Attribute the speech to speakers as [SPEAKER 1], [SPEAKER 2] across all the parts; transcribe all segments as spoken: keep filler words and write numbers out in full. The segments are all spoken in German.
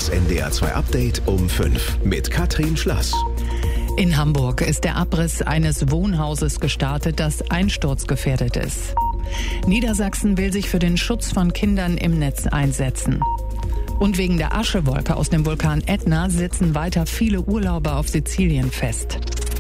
[SPEAKER 1] Das N D R zwei Update um fünf mit Katrin Schlass.
[SPEAKER 2] In Hamburg ist der Abriss eines Wohnhauses gestartet, das einsturzgefährdet ist. Niedersachsen will sich für den Schutz von Kindern im Netz einsetzen. Und wegen der Aschewolke aus dem Vulkan Ätna sitzen weiter viele Urlauber auf Sizilien fest.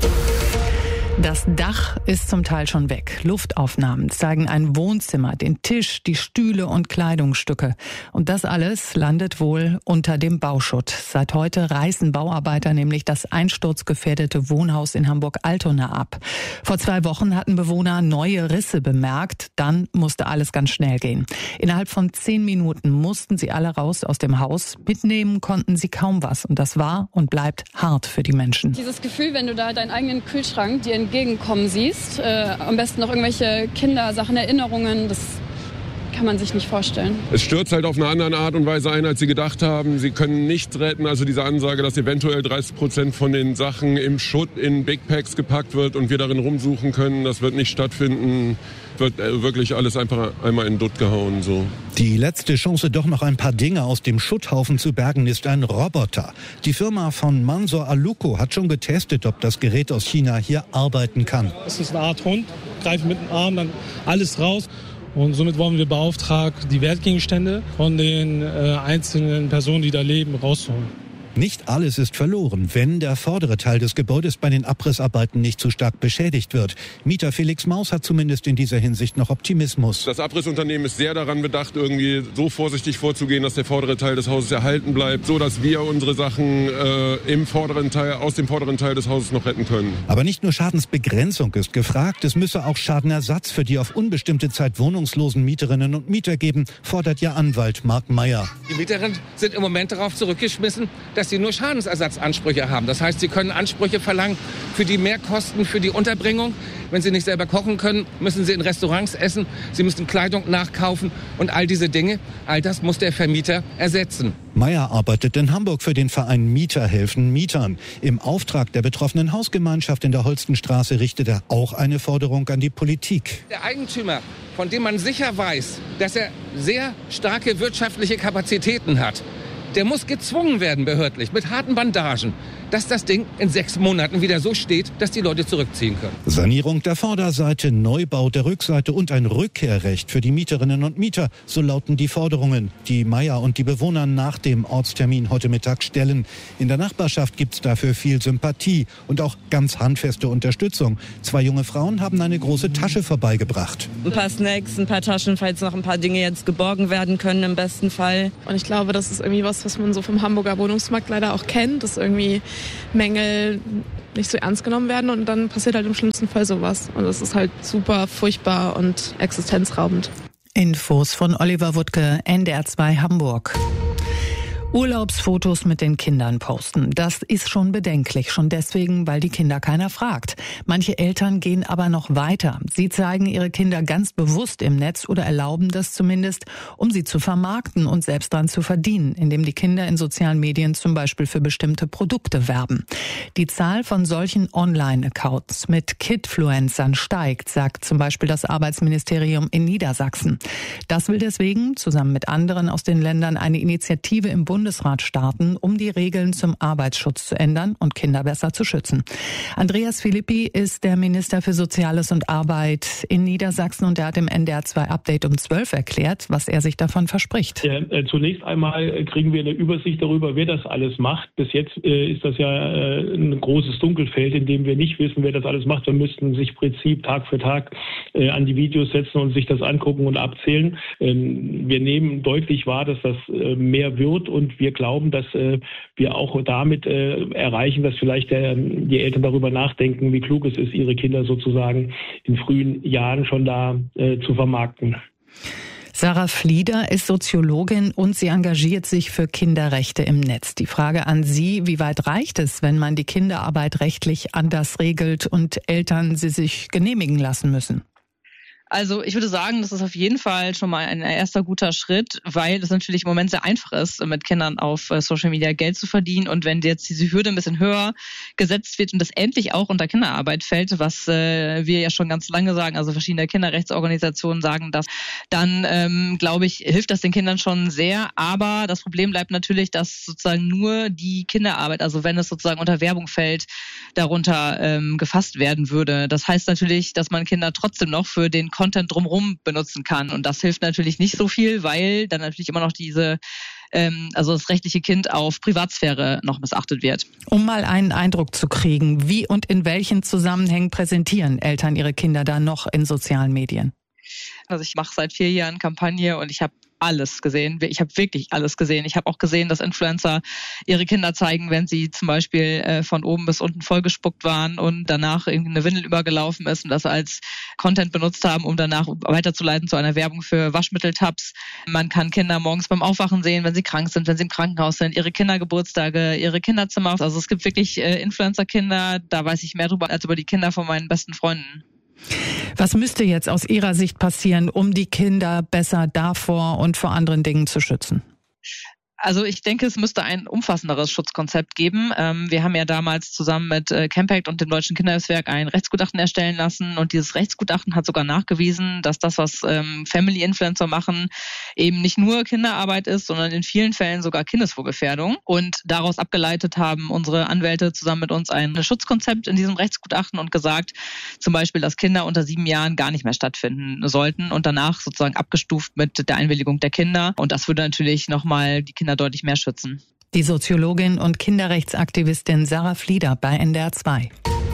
[SPEAKER 2] Das Dach ist zum Teil schon weg. Luftaufnahmen zeigen ein Wohnzimmer, den Tisch, die Stühle und Kleidungsstücke. Und das alles landet wohl unter dem Bauschutt. Seit heute reißen Bauarbeiter nämlich das einsturzgefährdete Wohnhaus in Hamburg-Altona ab. Vor zwei Wochen hatten Bewohner neue Risse bemerkt. Dann musste alles ganz schnell gehen. Innerhalb von zehn Minuten mussten sie alle raus aus dem Haus. Mitnehmen konnten sie kaum was. Und das war und bleibt hart für die Menschen.
[SPEAKER 3] Dieses Gefühl, wenn du da deinen eigenen Kühlschrank dir entgegenkommen siehst, äh, am besten noch irgendwelche Kindersachen, Erinnerungen, das kann man sich nicht vorstellen.
[SPEAKER 4] Es stürzt halt auf eine andere Art und Weise ein, als sie gedacht haben. Sie können nichts retten. Also diese Ansage, dass eventuell dreißig Prozent von den Sachen im Schutt in Big Packs gepackt wird und wir darin rumsuchen können, das wird nicht stattfinden. Wird wirklich alles einfach einmal in den Dutt gehauen. So.
[SPEAKER 5] Die letzte Chance, doch noch ein paar Dinge aus dem Schutthaufen zu bergen, ist ein Roboter. Die Firma von Mansour Aluko hat schon getestet, ob das Gerät aus China hier arbeiten kann.
[SPEAKER 6] Es ist eine Art Hund, greift mit dem Arm dann alles raus. Und somit wurden wir beauftragt, die Wertgegenstände von den äh, einzelnen Personen, die da leben, rauszuholen.
[SPEAKER 5] Nicht alles ist verloren, wenn der vordere Teil des Gebäudes bei den Abrissarbeiten nicht zu stark beschädigt wird. Mieter Felix Maus hat zumindest in dieser Hinsicht noch Optimismus.
[SPEAKER 4] Das Abrissunternehmen ist sehr daran bedacht, irgendwie so vorsichtig vorzugehen, dass der vordere Teil des Hauses erhalten bleibt, so dass wir unsere Sachen äh, im vorderen Teil, aus dem vorderen Teil des Hauses noch retten können.
[SPEAKER 5] Aber nicht nur Schadensbegrenzung ist gefragt, es müsse auch Schadenersatz für die auf unbestimmte Zeit wohnungslosen Mieterinnen und Mieter geben, fordert ihr Anwalt Marc Meyer.
[SPEAKER 7] Die Mieterinnen sind im Moment darauf zurückgeschmissen, dass sie nur Schadensersatzansprüche haben. Das heißt, sie können Ansprüche verlangen für die Mehrkosten, für die Unterbringung. Wenn sie nicht selber kochen können, müssen sie in Restaurants essen, sie müssen Kleidung nachkaufen und all diese Dinge, all das muss der Vermieter ersetzen.
[SPEAKER 5] Meyer arbeitet in Hamburg für den Verein Mieter helfen Mietern. Im Auftrag der betroffenen Hausgemeinschaft in der Holstenstraße richtet er auch eine Forderung an die Politik.
[SPEAKER 7] Der Eigentümer, von dem man sicher weiß, dass er sehr starke wirtschaftliche Kapazitäten hat, der muss gezwungen werden behördlich mit harten Bandagen, dass das Ding in sechs Monaten wieder so steht, dass die Leute zurückziehen können.
[SPEAKER 5] Sanierung der Vorderseite, Neubau der Rückseite und ein Rückkehrrecht für die Mieterinnen und Mieter, so lauten die Forderungen, die Meyer und die Bewohner nach dem Ortstermin heute Mittag stellen. In der Nachbarschaft gibt's dafür viel Sympathie und auch ganz handfeste Unterstützung. Zwei junge Frauen haben eine große Tasche vorbeigebracht.
[SPEAKER 8] Ein paar Snacks, ein paar Taschen, falls noch ein paar Dinge jetzt geborgen werden können im besten Fall.
[SPEAKER 9] Und ich glaube, das ist irgendwie was, was man so vom Hamburger Wohnungsmarkt leider auch kennt, dass irgendwie Mängel nicht so ernst genommen werden und dann passiert halt im schlimmsten Fall sowas. Und das ist halt super furchtbar und existenzraubend.
[SPEAKER 2] Infos von Oliver Wuttke, N D R zwei Hamburg. Urlaubsfotos mit den Kindern posten. Das ist schon bedenklich, schon deswegen, weil die Kinder keiner fragt. Manche Eltern gehen aber noch weiter. Sie zeigen ihre Kinder ganz bewusst im Netz oder erlauben das zumindest, um sie zu vermarkten und selbst dran zu verdienen, indem die Kinder in sozialen Medien zum Beispiel für bestimmte Produkte werben. Die Zahl von solchen Online-Accounts mit Kidfluencern steigt, sagt zum Beispiel das Arbeitsministerium in Niedersachsen. Das will deswegen zusammen mit anderen aus den Ländern eine Initiative im Bund Bundesrat starten, um die Regeln zum Arbeitsschutz zu ändern und Kinder besser zu schützen. Andreas Philippi ist der Minister für Soziales und Arbeit in Niedersachsen und er hat im N D R zwei Update um zwölf erklärt, was er sich davon verspricht.
[SPEAKER 6] Ja, äh, zunächst einmal kriegen wir eine Übersicht darüber, wer das alles macht. Bis jetzt äh, ist das ja äh, ein großes Dunkelfeld, in dem wir nicht wissen, wer das alles macht. Wir müssten sich im Prinzip Tag für Tag äh, an die Videos setzen und sich das angucken und abzählen. Ähm, wir nehmen deutlich wahr, dass das äh, mehr wird und wir glauben, dass äh, wir auch damit äh, erreichen, dass vielleicht äh, die Eltern darüber nachdenken, wie klug es ist, ihre Kinder sozusagen in frühen Jahren schon da äh, zu vermarkten.
[SPEAKER 2] Sarah Flieder ist Soziologin und sie engagiert sich für Kinderrechte im Netz. Die Frage an Sie, wie weit reicht es, wenn man die Kinderarbeit rechtlich anders regelt und Eltern sie sich genehmigen lassen müssen?
[SPEAKER 10] Also ich würde sagen, das ist auf jeden Fall schon mal ein erster guter Schritt, weil es natürlich im Moment sehr einfach ist, mit Kindern auf Social Media Geld zu verdienen. Und wenn jetzt diese Hürde ein bisschen höher gesetzt wird und das endlich auch unter Kinderarbeit fällt, was äh, wir ja schon ganz lange sagen, also verschiedene Kinderrechtsorganisationen sagen das, dann ähm, glaube ich, hilft das den Kindern schon sehr. Aber das Problem bleibt natürlich, dass sozusagen nur die Kinderarbeit, also wenn es sozusagen unter Werbung fällt, darunter ähm, gefasst werden würde. Das heißt natürlich, dass man Kinder trotzdem noch für den Content drumherum benutzen kann. Und das hilft natürlich nicht so viel, weil dann natürlich immer noch diese, ähm, also das rechtliche Kind auf Privatsphäre noch missachtet wird.
[SPEAKER 2] Um mal einen Eindruck zu kriegen, wie und in welchen Zusammenhängen präsentieren Eltern ihre Kinder da noch in sozialen Medien?
[SPEAKER 10] Also ich mache seit vier Jahren Kampagne und ich habe alles gesehen. Ich habe wirklich alles gesehen. Ich habe auch gesehen, dass Influencer ihre Kinder zeigen, wenn sie zum Beispiel äh, von oben bis unten vollgespuckt waren und danach irgendwie eine Windel übergelaufen ist und das als Content benutzt haben, um danach weiterzuleiten zu einer Werbung für Waschmitteltabs. Man kann Kinder morgens beim Aufwachen sehen, wenn sie krank sind, wenn sie im Krankenhaus sind, ihre Kindergeburtstage, ihre Kinderzimmer. Also es gibt wirklich äh, Influencer-Kinder, da weiß ich mehr drüber als über die Kinder von meinen besten Freunden.
[SPEAKER 2] Was müsste jetzt aus Ihrer Sicht passieren, um die Kinder besser davor und vor anderen Dingen zu schützen?
[SPEAKER 10] Also ich denke, es müsste ein umfassenderes Schutzkonzept geben. Ähm, wir haben ja damals zusammen mit äh, Campact und dem Deutschen Kinderhilfswerk ein Rechtsgutachten erstellen lassen und dieses Rechtsgutachten hat sogar nachgewiesen, dass das, was ähm, Family-Influencer machen, eben nicht nur Kinderarbeit ist, sondern in vielen Fällen sogar Kindeswohlgefährdung. Und daraus abgeleitet haben unsere Anwälte zusammen mit uns ein Schutzkonzept in diesem Rechtsgutachten und gesagt, zum Beispiel, dass Kinder unter sieben Jahren gar nicht mehr stattfinden sollten und danach sozusagen abgestuft mit der Einwilligung der Kinder. Und das würde natürlich nochmal die Kinder deutlich mehr schützen.
[SPEAKER 2] Die Soziologin und Kinderrechtsaktivistin Sarah Flieder bei N D R zwei.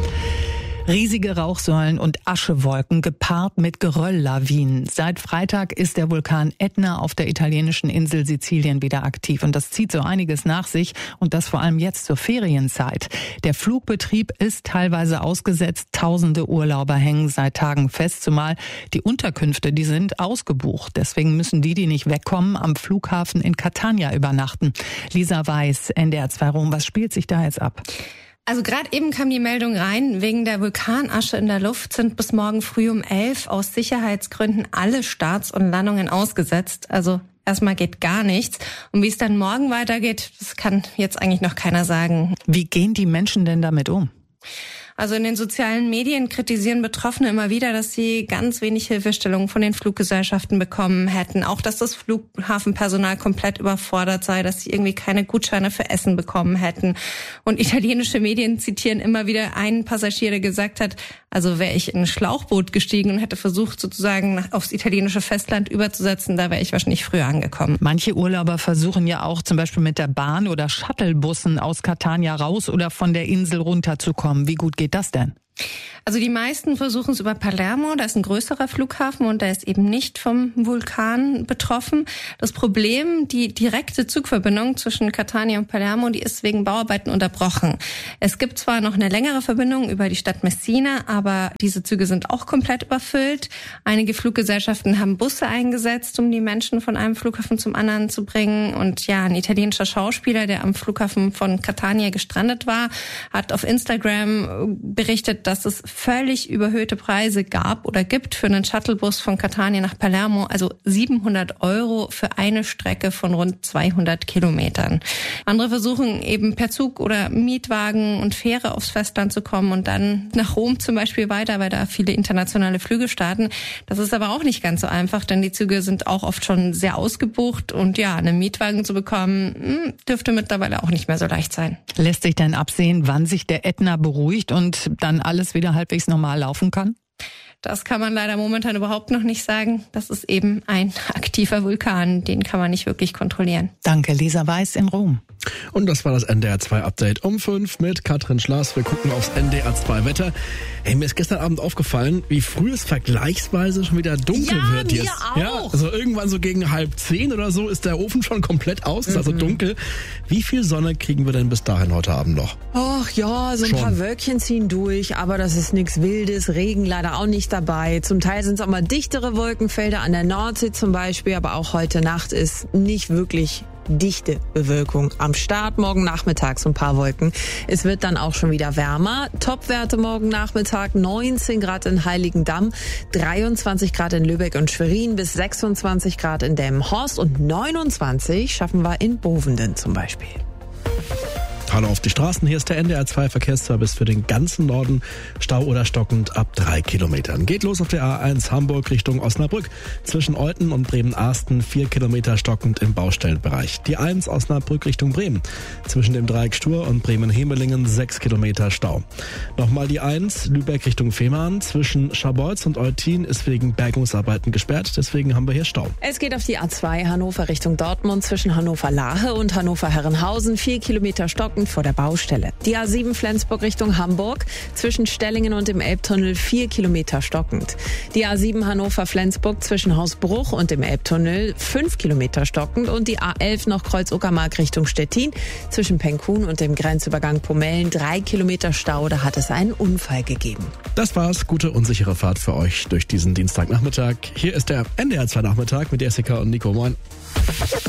[SPEAKER 2] Riesige Rauchsäulen und Aschewolken gepaart mit Gerölllawinen. Seit Freitag ist der Vulkan Ätna auf der italienischen Insel Sizilien wieder aktiv. Und das zieht so einiges nach sich und das vor allem jetzt zur Ferienzeit. Der Flugbetrieb ist teilweise ausgesetzt. Tausende Urlauber hängen seit Tagen fest, zumal die Unterkünfte, die sind ausgebucht. Deswegen müssen die, die nicht wegkommen, am Flughafen in Catania übernachten. Lisa Weiß, N D R zwei Rom, was spielt sich da jetzt ab?
[SPEAKER 11] Also gerade eben kam die Meldung rein, wegen der Vulkanasche in der Luft sind bis morgen früh um elf aus Sicherheitsgründen alle Starts und Landungen ausgesetzt. Also erstmal geht gar nichts. Und wie es dann morgen weitergeht, das kann jetzt eigentlich noch keiner sagen.
[SPEAKER 2] Wie gehen die Menschen denn damit um?
[SPEAKER 11] Also in den sozialen Medien kritisieren Betroffene immer wieder, dass sie ganz wenig Hilfestellung von den Fluggesellschaften bekommen hätten. Auch, dass das Flughafenpersonal komplett überfordert sei, dass sie irgendwie keine Gutscheine für Essen bekommen hätten. Und italienische Medien zitieren immer wieder einen Passagier, der gesagt hat, also wäre ich in ein Schlauchboot gestiegen und hätte versucht, sozusagen aufs italienische Festland überzusetzen, da wäre ich wahrscheinlich früher angekommen.
[SPEAKER 2] Manche Urlauber versuchen ja auch zum Beispiel mit der Bahn oder Shuttlebussen aus Catania raus oder von der Insel runterzukommen. Wie gut geht das denn?
[SPEAKER 11] Also die meisten versuchen es über Palermo, da ist ein größerer Flughafen und der ist eben nicht vom Vulkan betroffen. Das Problem, die direkte Zugverbindung zwischen Catania und Palermo, die ist wegen Bauarbeiten unterbrochen. Es gibt zwar noch eine längere Verbindung über die Stadt Messina, aber diese Züge sind auch komplett überfüllt. Einige Fluggesellschaften haben Busse eingesetzt, um die Menschen von einem Flughafen zum anderen zu bringen. Und ja, ein italienischer Schauspieler, der am Flughafen von Catania gestrandet war, hat auf Instagram berichtet, dass es völlig überhöhte Preise gab oder gibt für einen Shuttlebus von Catania nach Palermo, also siebenhundert Euro für eine Strecke von rund zweihundert Kilometern. Andere versuchen eben per Zug oder Mietwagen und Fähre aufs Festland zu kommen und dann nach Rom zum Beispiel weiter, weil da viele internationale Flüge starten. Das ist aber auch nicht ganz so einfach, denn die Züge sind auch oft schon sehr ausgebucht und ja, einen Mietwagen zu bekommen, dürfte mittlerweile auch nicht mehr so leicht sein.
[SPEAKER 2] Lässt sich denn absehen, wann sich der Ätna beruhigt und dann alles wieder halbwegs normal laufen kann?
[SPEAKER 11] Das kann man leider momentan überhaupt noch nicht sagen. Das ist eben ein aktiver Vulkan, den kann man nicht wirklich kontrollieren.
[SPEAKER 2] Danke, Lisa Weiß in Rom.
[SPEAKER 12] Und das war das N D R zwei Update um fünf mit Katrin Schlaß. Wir gucken aufs N D R zwei Wetter. Hey, mir ist gestern Abend aufgefallen, wie früh es vergleichsweise schon wieder dunkel
[SPEAKER 13] ja,
[SPEAKER 12] wird jetzt.
[SPEAKER 13] Auch.
[SPEAKER 12] Ja, also irgendwann so gegen halb zehn oder so ist der Ofen schon komplett aus, ist mhm. also dunkel. Wie viel Sonne kriegen wir denn bis dahin heute Abend noch?
[SPEAKER 13] Ach ja, so ein schon. paar Wölkchen ziehen durch, aber das ist nichts Wildes. Regen leider auch nicht dabei. Zum Teil sind es auch mal dichtere Wolkenfelder an der Nordsee zum Beispiel, aber auch heute Nacht ist nicht wirklich dichte Bewölkung am Start. Morgen Nachmittag so ein paar Wolken. Es wird dann auch schon wieder wärmer. Topwerte morgen Nachmittag neunzehn Grad in Heiligendamm, dreiundzwanzig Grad in Lübeck und Schwerin, bis sechsundzwanzig Grad in Delmenhorst und neunundzwanzig schaffen wir in Bovenden zum Beispiel.
[SPEAKER 12] Hallo auf die Straßen, hier ist der N D R zwei Verkehrsservice für den ganzen Norden. Stau oder stockend ab drei Kilometern. Geht los auf der A eins Hamburg Richtung Osnabrück. Zwischen Olten und Bremen-Arsten vier Kilometer stockend im Baustellenbereich. Die eins Osnabrück Richtung Bremen. Zwischen dem Dreieck Stur und Bremen-Hemelingen sechs Kilometer Stau. Nochmal die eins Lübeck Richtung Fehmarn. Zwischen Scharbeutz und Eutin ist wegen Bergungsarbeiten gesperrt. Deswegen haben wir hier Stau.
[SPEAKER 13] Es geht auf die A zwei Hannover Richtung Dortmund. Zwischen Hannover-Lahe und Hannover-Herrenhausen vier Kilometer stockend vor der Baustelle. Die A sieben Flensburg Richtung Hamburg, zwischen Stellingen und dem Elbtunnel vier Kilometer stockend. Die A sieben Hannover-Flensburg zwischen Hausbruch und dem Elbtunnel fünf Kilometer stockend und die A elf noch Kreuz-Uckermark Richtung Stettin, zwischen Penkun und dem Grenzübergang Pomellen drei Kilometer Stau, da hat es einen Unfall gegeben.
[SPEAKER 12] Das war's, gute und sichere Fahrt für euch durch diesen Dienstagnachmittag. Hier ist der N D R zwei Nachmittag mit Jessica und Nico. Moin.